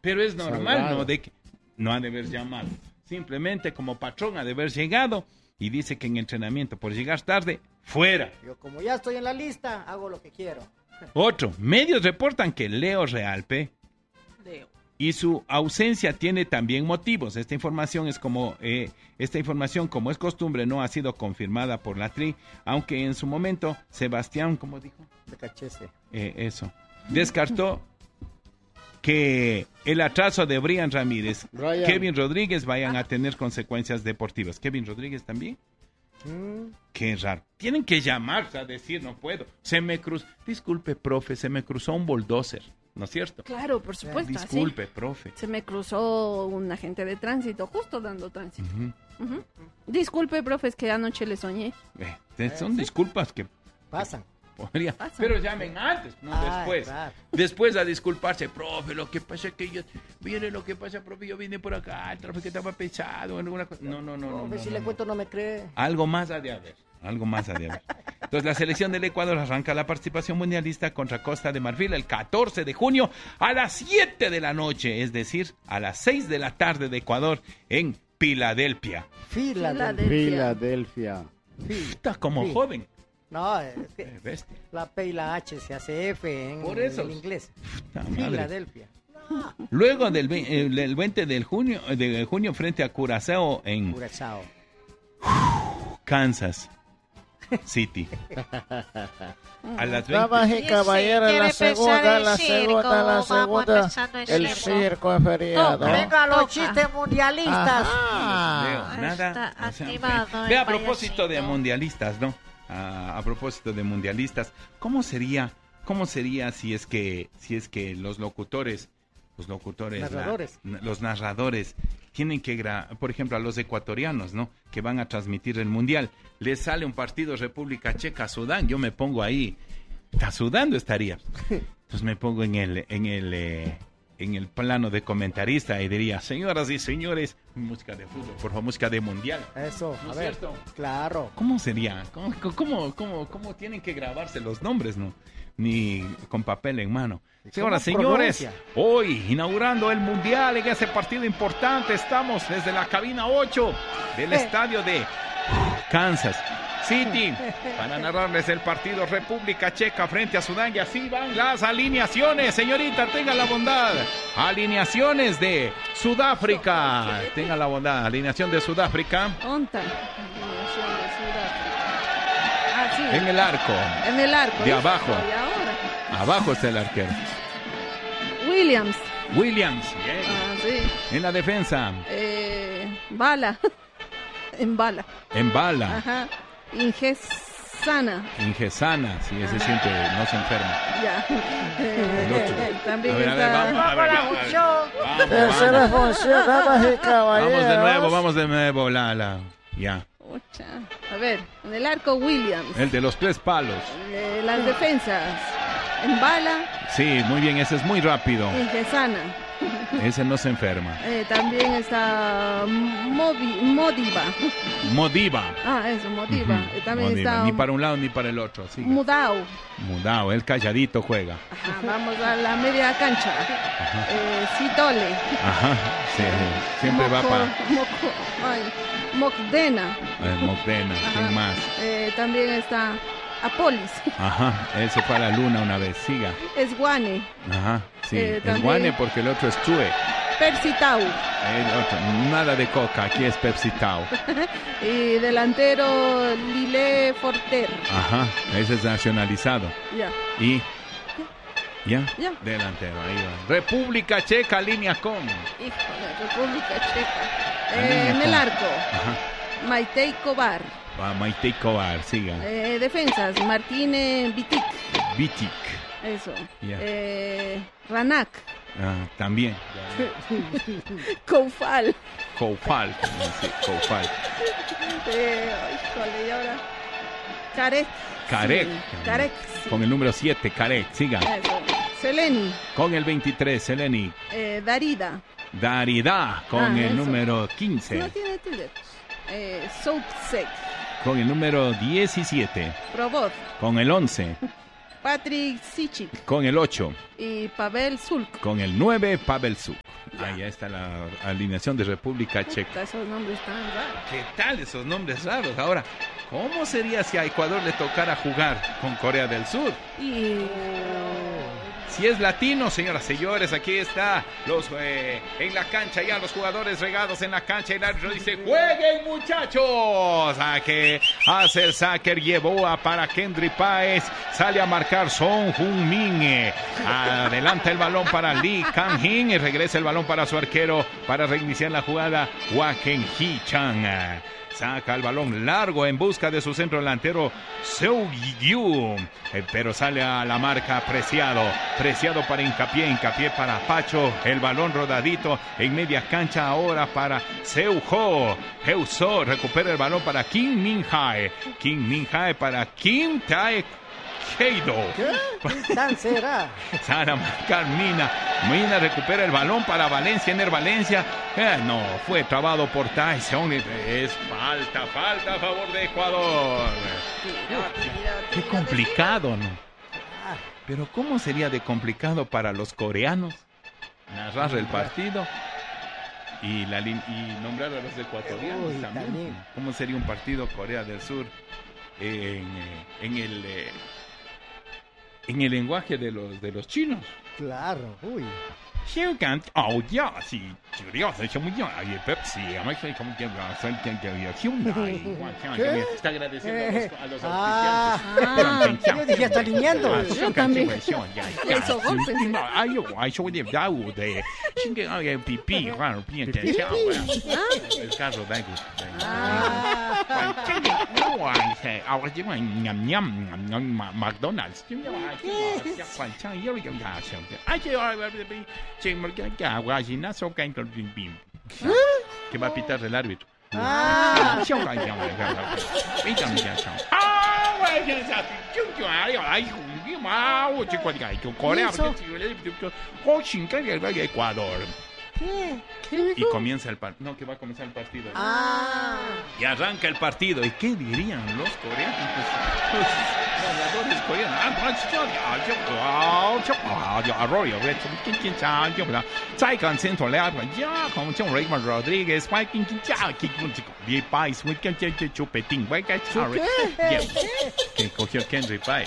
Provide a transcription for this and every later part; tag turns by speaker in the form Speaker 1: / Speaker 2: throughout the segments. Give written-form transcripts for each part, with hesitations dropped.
Speaker 1: Pero es normal,
Speaker 2: Salgado.
Speaker 1: ¿no? De que no ha de haber llamado. Simplemente como patrón ha de haber llegado y dice que en entrenamiento por llegar tarde, fuera.
Speaker 3: Yo como ya estoy en la lista, hago lo que quiero.
Speaker 1: Otro, medios reportan que Leo Realpe y su ausencia tiene también motivos. Esta información, como es costumbre, no ha sido confirmada por la TRI, aunque en su momento Sebastián, ¿cómo dijo?
Speaker 3: De cachese.
Speaker 1: Descartó que el atraso de Brian Ramírez, Kevin Rodríguez vayan a tener consecuencias deportivas. ¿Kevin Rodríguez también? Qué raro. Tienen que llamarse a decir, no puedo. Disculpe, profe, se me cruzó un bulldozer, ¿no es cierto?
Speaker 4: Claro, por supuesto.
Speaker 1: Disculpe,
Speaker 4: así.
Speaker 1: profe.
Speaker 4: Se me cruzó un agente de tránsito, justo dando tránsito. Disculpe, profe, es que anoche le soñé.
Speaker 1: Son disculpas que
Speaker 3: pasan.
Speaker 1: Podría, pero llamen antes, no después. Claro. Después a disculparse, profe, lo que pasa es que profe, yo vine por acá, el tráfico estaba pesado, alguna cosa. No.
Speaker 3: Si le cuento no me cree.
Speaker 1: Algo más ha de haber. Entonces la selección del Ecuador arranca la participación mundialista contra Costa de Marfil el 14 de junio a las 7 de la noche, es decir, a las 6 de la tarde de Ecuador en Filadelfia.
Speaker 2: Filadelfia.
Speaker 1: Está como joven.
Speaker 3: No, es que la P y la H se hace F en el inglés. Filadelfia.
Speaker 1: No. Luego del 20 de junio frente a Curazao en
Speaker 3: Curazao.
Speaker 1: Kansas City. A las 20.
Speaker 2: Damas y caballeros, la segunda. El circo es feriado.
Speaker 3: Venga los chistes mundialistas.
Speaker 1: Nada. Ve a propósito de mundialistas, ¿no? A propósito de mundialistas, ¿cómo sería si es que los locutores, los narradores tienen que, por ejemplo, a los ecuatorianos, ¿no? Que van a transmitir el mundial, les sale un partido República Checa Sudán, yo me pongo ahí, está sudando estaría, entonces me pongo en el plano de comentarista y diría, señoras y señores, música de fútbol, por favor, música de mundial.
Speaker 3: Eso,
Speaker 1: ¿no
Speaker 3: a
Speaker 1: es
Speaker 3: ver,
Speaker 1: cierto?
Speaker 3: Claro.
Speaker 1: ¿Cómo sería? ¿Cómo tienen que grabarse los nombres, no? Ni con papel en mano. Señoras, señores, hoy inaugurando el mundial en ese partido importante, estamos desde la cabina 8 del estadio de Kansas City para narrarles el partido República Checa frente a Sudán, y así van las alineaciones, señorita, tenga la bondad. Alineaciones de Sudáfrica, tenga la bondad. Alineación de Sudáfrica.
Speaker 4: Alineación de Sudáfrica. Sí.
Speaker 1: En el arco. De abajo. Abajo está el arquero.
Speaker 4: Williams.
Speaker 1: Bien.
Speaker 4: Sí.
Speaker 1: En la defensa.
Speaker 4: Bala. En bala.
Speaker 1: Ajá.
Speaker 4: Ingesana,
Speaker 1: sí, ese siempre no se enferma.
Speaker 4: Ya. También
Speaker 2: Tercera función, damas y caballeros.
Speaker 1: Vamos de nuevo, ya.
Speaker 4: A ver, en el arco Williams.
Speaker 1: El de los 3 palos.
Speaker 4: Las defensas. En bala.
Speaker 1: Sí, muy bien, ese es muy rápido.
Speaker 4: Ingesana.
Speaker 1: Ese no se enferma.
Speaker 4: También está Modiba.
Speaker 1: Modiba.
Speaker 4: Eso, Modiba. También
Speaker 1: Modiba.
Speaker 4: está...
Speaker 1: Ni para un lado ni para el otro. Sigue.
Speaker 4: Mudao,
Speaker 1: el calladito juega.
Speaker 4: Ajá, vamos a la media cancha. Citole.
Speaker 1: Ajá, sí. Siempre va para...
Speaker 4: Mocdena.
Speaker 1: Mocdena, ¿quién más?
Speaker 4: También está Apolis.
Speaker 1: Ajá, él se fue a la luna una vez, siga.
Speaker 4: Esguane.
Speaker 1: Ajá, sí, Esguane porque el otro es Chue.
Speaker 4: Persitau.
Speaker 1: Nada de coca, aquí es Pepsitau.
Speaker 4: Y delantero Lile Forter.
Speaker 1: Ajá, ese es nacionalizado.
Speaker 4: Ya.
Speaker 1: Y... ¿Ya? Delantero, ahí va. República Checa, línea con.
Speaker 4: Híjole, República Checa. En el arco. Ajá. Maitei Kovar.
Speaker 1: Maitei Kovar, siga.
Speaker 4: Defensas, Martínez
Speaker 1: Vitic.
Speaker 4: Eso. Ranak.
Speaker 1: También.
Speaker 4: Koufal.
Speaker 1: Sí, Koufal.
Speaker 4: Híjole, y ahora. Carek. Sí.
Speaker 1: Con el número 7, Carek, siga.
Speaker 4: Eso. Seleni.
Speaker 1: Con el 23, Seleni. Darida, con el número 15.
Speaker 4: No tiene tilde. Soutsek.
Speaker 1: Con el número 17.
Speaker 4: Probot.
Speaker 1: Con el 11.
Speaker 4: Patrick Sichik.
Speaker 1: Con el 8.
Speaker 4: Y Pavel Sulk.
Speaker 1: Con el 9, Pavel Sulk. Ya está la alineación de República Checa.
Speaker 4: Esos nombres tan raros.
Speaker 1: ¿Qué tal esos nombres raros? Ahora, ¿cómo sería si a Ecuador le tocara jugar con Corea del Sur? Si es latino, señoras y señores, aquí está en la cancha, ya los jugadores regados en la cancha. El árbitro dice: ¡jueguen, muchachos! A que hace el saque, llevó para Kendry Páez, sale a marcar Son Heung-min. Adelanta el balón para Lee Kang-hin y regresa el balón para su arquero para reiniciar la jugada, Hwa Ken-hee-chan. Saca el balón largo en busca de su centro delantero Seo-gyu, pero sale a la marca Preciado para Hincapié para Pacho. El balón rodadito en media cancha ahora para Seo-ho. Heo-so recupera el balón para Kim Min-jae para Kim Tae-heido.
Speaker 3: ¿Qué tan será?
Speaker 1: Sale a marcar Mina recupera el balón para Valencia. Ener Valencia no fue trabado por Tyson. Es falta a favor de Ecuador. Qué complicado, ¿no? Pero ¿cómo sería de complicado para los coreanos narrar el partido y nombrar a los ecuatorianos también? ¿Cómo sería un partido Corea del Sur en el lenguaje de los chinos?
Speaker 3: Claro, uy.
Speaker 1: Está agradeciendo a los auspiciantes.
Speaker 3: Yo dije, está alineando.
Speaker 4: Yo también. Eso, golpes.
Speaker 1: El carro da gusto. McDonald's. Que va a pitar el árbitro. Ecuador. Y comienza el partido. No, que va a comenzar el partido. Y arranca el partido. ¿Y qué dirían los coreanos? Los jugadores coreanos. Rodríguez. Que cogió Kendry Páez.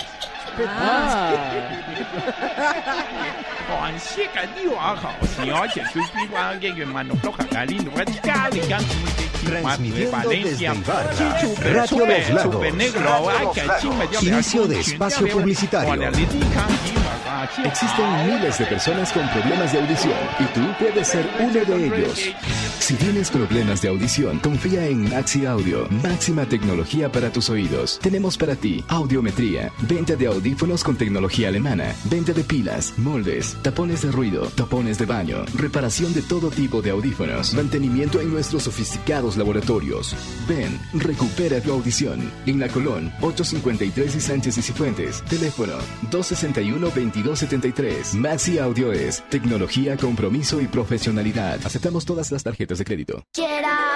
Speaker 5: Transmitiendo desde Ibarra, Radio Los Lagos. Inicio de espacio publicitario. Existen miles de personas con problemas de audición y tú puedes ser uno de ellos. Si tienes problemas de audición, confía en Maxi Audio. Máxima tecnología para tus oídos. Tenemos para ti audiometría, venta de audífonos con tecnología alemana, venta de pilas, moldes, tapones de ruido, tapones de baño, reparación de todo tipo de audífonos, mantenimiento en nuestros sofisticados laboratorios. Ven, recupera tu audición. En La Colón, 853 y Sánchez y Cifuentes. Teléfono 261-2273. Maxi Audio es tecnología, compromiso y profesionalidad. Aceptamos todas las tarjetas de crédito.